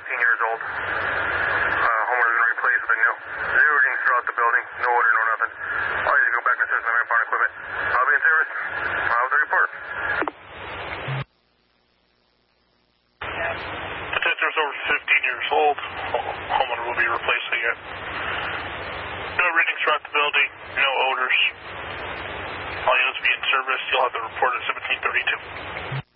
years old. Homeowner's going to replace with a new. Zero readings throughout the building. No odor, no nothing. I'll usually go back to the system and farm equipment. I'll be in service. I'll have the report. The tensor's over 15 years old. Homeowner will be replacing it. No readings throughout the building. No odors. All units be in service. You'll have the report at 1732.